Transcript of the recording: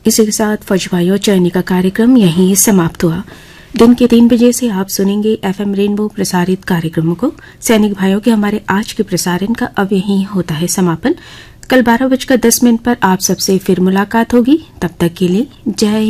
इसी के साथ फौज भाइयों चयनी का कार्यक्रम यहीं समाप्त हुआ। दिन के 3 बजे से आप सुनेंगे एफएम रेनबो प्रसारित कार्यक्रमों को। सैनिक भाइयों के हमारे आज के प्रसारण का अब यहीं होता है समापन। कल 12:10 पर आप सबसे फिर मुलाकात होगी। तब तक के लिए जय